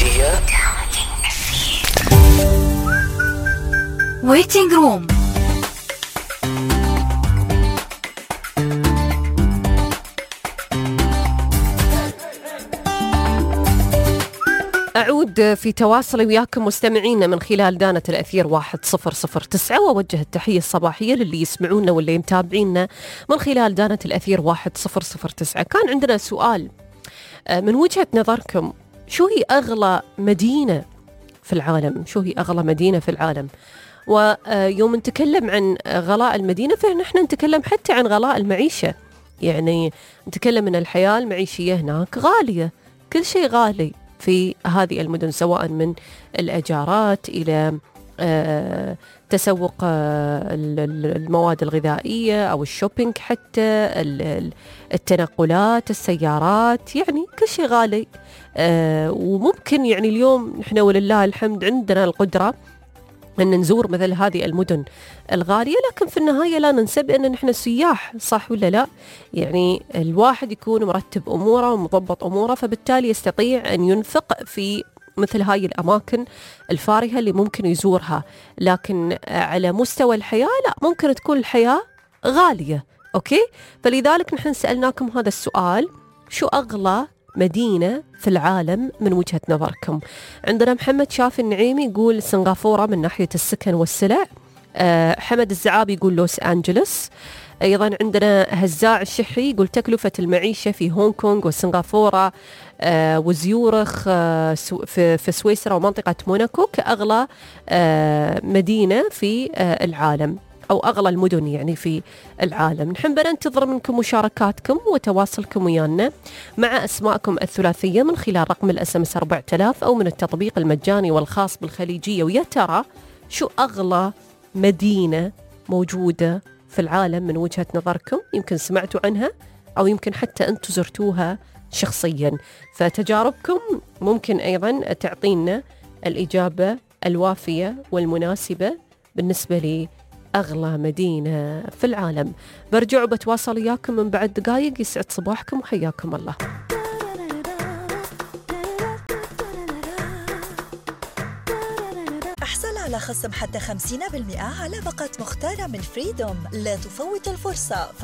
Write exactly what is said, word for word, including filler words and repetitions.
Waiting Room. أعود في تواصلي وياكم مستمعينا من خلال دانة الأثير واحد صفر صفر تسعة، وأوجه التحية الصباحية للي يسمعونا واللي متابعينا من خلال دانة الأثير واحد صفر صفر تسعة. كان عندنا سؤال، من وجهة نظركم شو هي أغلى مدينة في العالم؟ شو هي أغلى مدينة في العالم؟ ويوم نتكلم عن غلاء المدينة فنحن نتكلم حتى عن غلاء المعيشة، يعني نتكلم أن الحياة المعيشية هناك غالية، كل شيء غالي في هذه المدن، سواء من الأجارات إلى آه تسوق آه المواد الغذائية أو الشوبينج، حتى التنقلات، السيارات، يعني كل شيء غالي. آه وممكن يعني اليوم نحن ولله الحمد عندنا القدرة أن نزور مثل هذه المدن الغالية، لكن في النهاية لا ننسى بأن نحن سياح، صح ولا لا؟ يعني الواحد يكون مرتب أموره ومضبط أموره، فبالتالي يستطيع أن ينفق في مثل هاي الأماكن الفارهة اللي ممكن يزورها. لكن على مستوى الحياة لا، ممكن تكون الحياة غالية. أوكي، فلذلك نحن سألناكم هذا السؤال، شو أغلى مدينة في العالم من وجهة نظركم؟ عندنا محمد شافي النعيمي يقول سنغافورة من ناحية السكن والسلع. أه حمد الزعابي يقول لوس أنجلوس. أيضا عندنا هزاع الشحي يقول تكلفة المعيشة في هونغ كونغ وسنغافورة أه وزيورخ أه في, في سويسرا ومنطقة موناكو كأغلى أه مدينة في أه العالم، أو أغلى المدن يعني في العالم. نحن بننتظر منكم مشاركاتكم وتواصلكم ويانا مع أسماءكم الثلاثية من خلال رقم الاس ام اس أربعة آلاف أو من التطبيق المجاني والخاص بالخليجية. ويا ترى شو أغلى مدينة موجودة في العالم من وجهة نظركم؟ يمكن سمعتوا عنها أو يمكن حتى أنتوا زرتوها شخصيا، فتجاربكم ممكن أيضا تعطينا الإجابة الوافية والمناسبة بالنسبة لي أغلى مدينة في العالم. برجع وبتواصل وياكم من بعد دقايق. يسعد صباحكم وحياكم الله. احصل على خصم حتى خمسين بالمئة على باقات مختارة من فريدوم. لا تفوت الفرصة.